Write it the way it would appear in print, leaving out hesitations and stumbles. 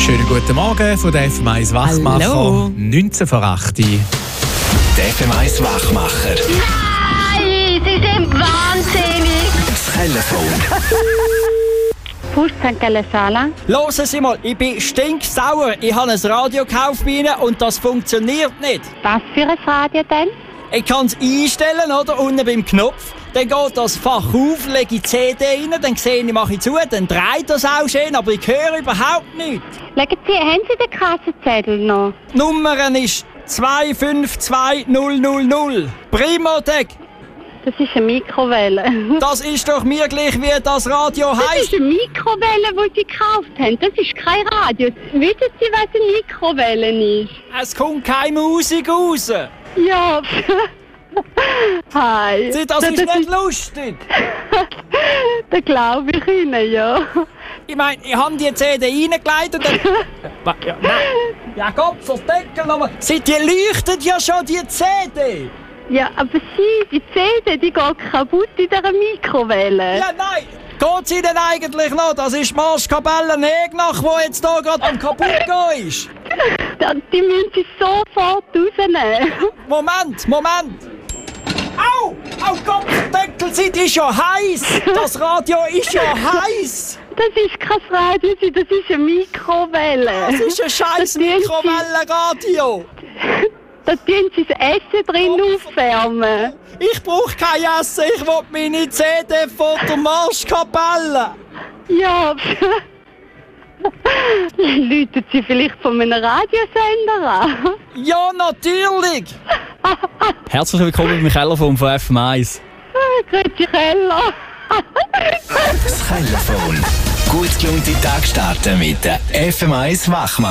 Schönen guten Morgen von der FM1 Wachmacher. Hallo. 19 vor 8 Uhr. Der FM1 Wachmacher. Nein, Sie sind wahnsinnig. Das Telefon. Post St. Gallen-Sala. Hören Sie mal, ich bin stinksauer. Ich habe ein Radio gekauft bei Ihnen und das funktioniert nicht. Was für ein Radio denn? Ich kann es einstellen, oder? Unten beim Knopf. Dann geht das Fach auf, lege die CD rein, dann sehe ich, mache ich zu, dann dreht das auch schön, aber ich höre überhaupt nichts. Haben Sie den Kassenzettel noch? Die Nummer ist 252000. Primotec. Das ist eine Mikrowelle. Das ist doch mir gleich, wie das Radio Das heisst. ist eine Mikrowelle, die Sie gekauft haben. Das ist kein Radio. Wissen Sie, was eine Mikrowelle ist? Es kommt keine Musik raus. Ja. Hi. Das ist nicht lustig. Das glaube ich Ihnen, ja. Ich meine, ich habe die CD reingelegt und dann... Ja, nein. Ja Gott, das Deckel nochmal. Die leuchtet ja schon, die CD. Ja, aber die CD, die geht kaputt in dieser Mikrowelle. Ja, nein. Geht sie denn eigentlich noch? Das ist die Marschkapelle Negnach, die jetzt hier gerade am kaputt gehen ist. Die müssen Sie sofort rausnehmen. Moment. Au! Au Gott, der Deckel, die ist ja heiß. Das Radio ist ja heiß. Das ist kein Radio, das ist eine Mikrowelle. Das ist ein scheiß Mikrowellenradio. Da tun Sie das Essen drin aufwärmen. Ich brauche kein Essen, ich will meine CD von der Marschkapelle. Ja. Läuten Sie vielleicht von einem Radiosender an? Ja, natürlich. Herzlich willkommen beim Kellerfon von FM1. Grüezi Keller. Das Telefon. Gut gelungene Tag starten mit der FM1 Wachmacher.